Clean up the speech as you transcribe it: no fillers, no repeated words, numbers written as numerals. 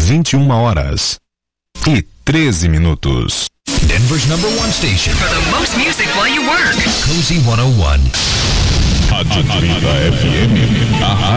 21h13. Denver's #1 station for the most music while you work. Cozy 101. Rádio 30 FM.